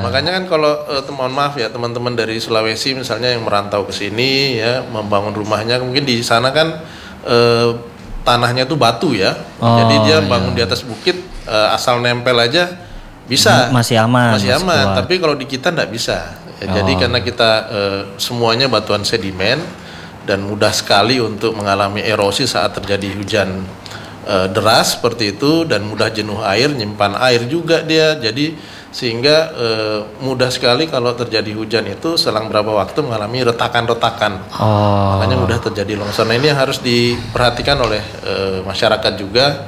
makanya kan kalau mohon maaf ya teman-teman dari Sulawesi misalnya yang merantau ke sini ya membangun rumahnya, mungkin di sana kan tanahnya tuh batu ya, jadi dia bangun di atas bukit asal nempel aja bisa, masih aman. Tapi kalau di kita nggak bisa. Ya, jadi karena kita semuanya batuan sedimen dan mudah sekali untuk mengalami erosi saat terjadi hujan deras seperti itu, dan mudah jenuh air, nyimpan air juga dia. Jadi sehingga mudah sekali kalau terjadi hujan itu selang berapa waktu mengalami retakan-retakan. Makanya mudah terjadi longsor. Nah, ini yang harus diperhatikan oleh masyarakat juga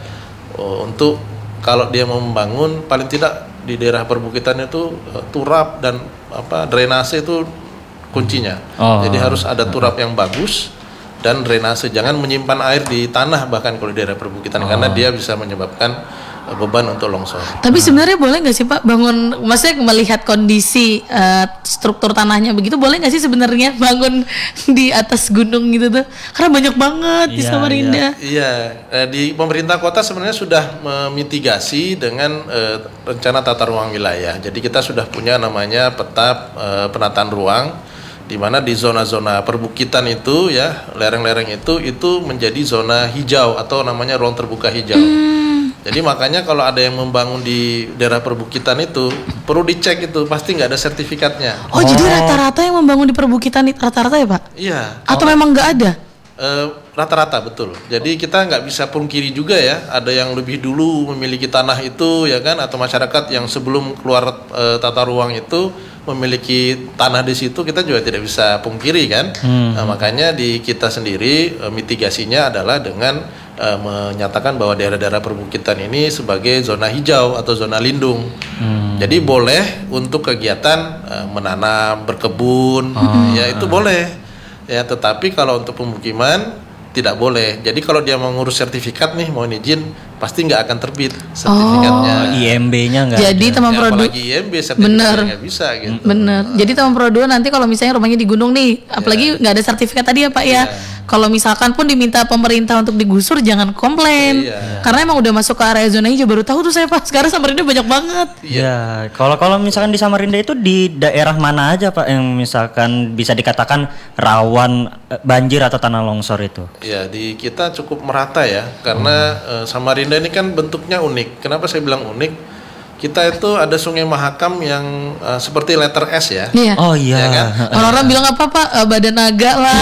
untuk kalau dia mau membangun, paling tidak di daerah perbukitan itu turap dan drainase itu kuncinya. Jadi harus ada turap yang bagus dan drainase, jangan menyimpan air di tanah bahkan kalau di daerah perbukitan, karena dia bisa menyebabkan beban untuk longsor. Tapi sebenarnya boleh nggak sih Pak bangun, maksudnya melihat kondisi struktur tanahnya begitu, boleh nggak sih sebenarnya bangun di atas gunung gitu tuh? Karena banyak banget di Samarinda. Iya, di pemerintah kota sebenarnya sudah memitigasi dengan rencana tata ruang wilayah. Jadi kita sudah punya namanya peta penataan ruang, di mana di zona-zona perbukitan itu ya, lereng-lereng itu menjadi zona hijau atau namanya ruang terbuka hijau. Jadi makanya kalau ada yang membangun di daerah perbukitan itu perlu dicek itu, pasti nggak ada sertifikatnya. Jadi rata-rata yang membangun di perbukitan rata-rata ya Pak? Iya. Atau memang nggak ada? Rata-rata betul. Jadi kita nggak bisa pungkiri juga ya, ada yang lebih dulu memiliki tanah itu ya kan, atau masyarakat yang sebelum keluar tata ruang itu memiliki tanah di situ, kita juga tidak bisa pungkiri kan. Nah, makanya di kita sendiri mitigasinya adalah dengan menyatakan bahwa daerah-daerah perbukitan ini sebagai zona hijau atau zona lindung. Jadi boleh untuk kegiatan menanam, berkebun, ya itu boleh. Ya, tetapi kalau untuk pemukiman tidak boleh. Jadi kalau dia mau ngurus sertifikat nih, mohon izin, pasti nggak akan terbit sertifikatnya. IMB-nya nggak. Jadi teman produk. Apalagi IMB sertifikatnya nggak bisa gitu. Bener. Jadi teman produk nanti kalau misalnya rumahnya di gunung nih, apalagi nggak ada sertifikat tadi ya Pak ya. Kalau misalkan pun diminta pemerintah untuk digusur, jangan komplain. Karena emang udah masuk ke area zona hijau, baru tahu tuh saya Pak. Sekarang Samarinda banyak banget. Iya. Kalau misalkan di Samarinda itu di daerah mana aja Pak yang misalkan bisa dikatakan rawan banjir atau tanah longsor itu? Ya, di kita cukup merata ya, karena Samarinda ini kan bentuknya unik. Kenapa saya bilang unik? Kita itu ada Sungai Mahakam yang seperti letter S ya. Iya. Oh iya. Ya kan? Orang-orang bilang apa Pak? Badan naga lah.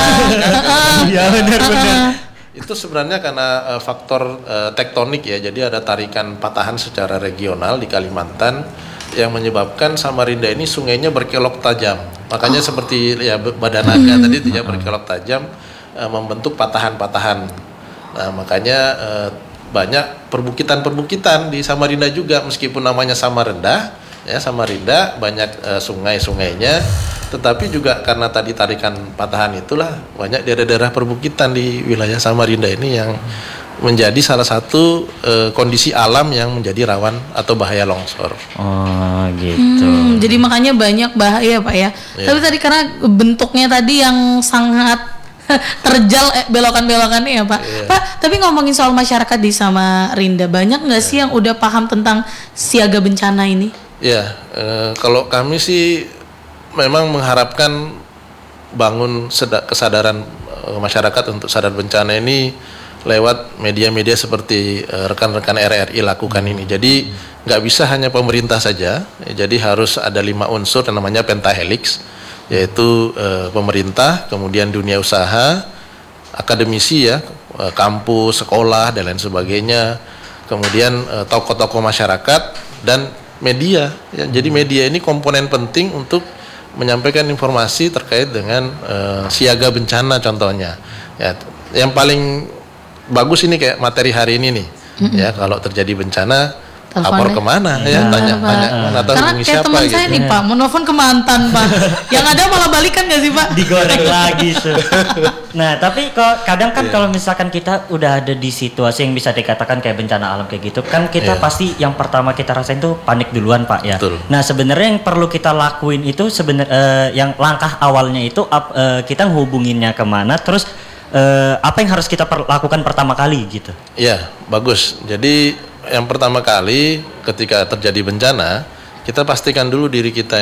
Iya benar-benar. Itu sebenarnya karena faktor tektonik ya. Jadi ada tarikan patahan secara regional di Kalimantan yang menyebabkan Samarinda ini sungainya berkelok tajam. Makanya seperti ya badan naga tadi ya, berkelok tajam membentuk patahan-patahan. Nah, makanya banyak perbukitan-perbukitan di Samarinda juga, meskipun namanya Samarinda ya, Samarinda banyak sungai-sungainya, tetapi juga karena tadi tarikan patahan itulah banyak daerah-daerah perbukitan di wilayah Samarinda ini yang menjadi salah satu kondisi alam yang menjadi rawan atau bahaya longsor. Oh gitu. Jadi makanya banyak bahaya Pak ya. Tapi tadi karena bentuknya tadi yang sangat terjal belokan-belokannya ya Pak. Pak, tapi ngomongin soal masyarakat di Samarinda, banyak nggak sih yang udah paham tentang siaga bencana ini? Ya, kalau kami sih memang mengharapkan bangun kesadaran masyarakat untuk sadar bencana ini lewat media-media seperti rekan-rekan RRI lakukan ini. Jadi nggak bisa hanya pemerintah saja, jadi harus ada 5 unsur yang namanya pentahelix, yaitu pemerintah, kemudian dunia usaha, akademisi ya, kampus, sekolah dan lain sebagainya, kemudian tokoh-tokoh masyarakat dan media ya. Jadi media ini komponen penting untuk menyampaikan informasi terkait dengan siaga bencana contohnya. Ya, yang paling bagus ini kayak materi hari ini nih. Ya, kalau terjadi bencana lapor kemana ya, tanya atau karena kayak teman saya nih Pak, mau nelfon ke mantan Pak, yang ada malah balikan nggak sih Pak? Digoreng lagi tuh. Nah tapi kadang kan kalau misalkan kita udah ada di situasi yang bisa dikatakan kayak bencana alam kayak gitu kan, kita pasti yang pertama kita rasain tuh panik duluan Pak ya. Betul. Nah sebenarnya yang perlu kita lakuin itu sebenarnya yang langkah awalnya itu kita ngehubunginnya kemana, terus apa yang harus kita lakukan pertama kali gitu? Iya, bagus. Jadi yang pertama kali ketika terjadi bencana, kita pastikan dulu diri kita